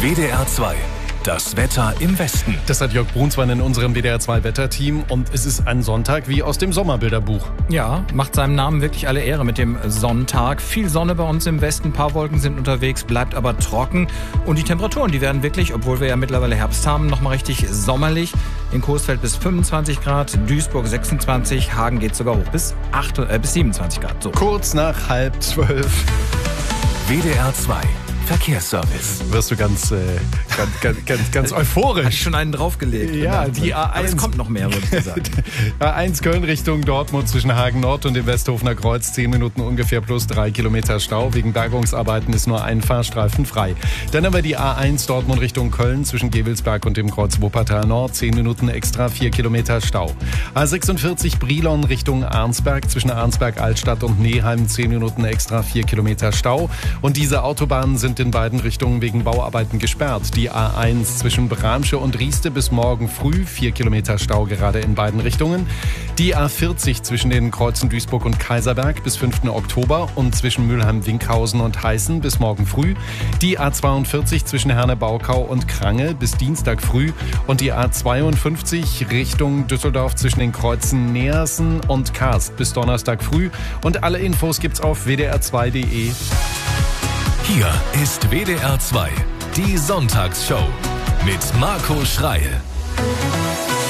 WDR 2. Das Wetter im Westen. Das hat Jörg Brunsmann in unserem WDR 2 Wetterteam und es ist ein Sonntag wie aus dem Sommerbilderbuch. Ja, macht seinem Namen wirklich alle Ehre mit dem Sonntag. Viel Sonne bei uns im Westen, ein paar Wolken sind unterwegs, bleibt aber trocken. Und die Temperaturen, die werden wirklich, obwohl wir ja mittlerweile Herbst haben, nochmal richtig sommerlich. In Coesfeld bis 25 Grad, Duisburg 26, Hagen geht sogar hoch bis 27 Grad. So. Kurz nach 11:30. WDR 2. Verkehrsservice. Wirst du ganz euphorisch. Hast du schon einen draufgelegt? Ja, die A1. Aber es kommt noch mehr, würde ich sagen. A1 Köln Richtung Dortmund zwischen Hagen Nord und dem Westhofener Kreuz. 10 Minuten ungefähr plus 3 Kilometer Stau. Wegen Bergungsarbeiten ist nur ein Fahrstreifen frei. Dann aber die A1 Dortmund Richtung Köln zwischen Gevelsberg und dem Kreuz Wuppertal Nord. 10 Minuten extra 4 Kilometer Stau. A46 Brilon Richtung Arnsberg zwischen Arnsberg Altstadt und Neheim. 10 Minuten extra 4 Kilometer Stau. Und diese Autobahnen sind in beiden Richtungen wegen Bauarbeiten gesperrt. Die A1 zwischen Bramsche und Rieste bis morgen früh 4 Kilometer Stau gerade in beiden Richtungen. Die A40 zwischen den Kreuzen Duisburg und Kaiserberg bis 5. Oktober und zwischen Mülheim-Winkhausen und Heißen bis morgen früh. Die A42 zwischen Herne-Baukau und Krange bis Dienstag früh und die A52 Richtung Düsseldorf zwischen den Kreuzen Neersen und Karst bis Donnerstag früh. Und alle Infos gibt's auf wdr2.de. Hier ist WDR 2, die Sonntagsshow mit Marco Schreil.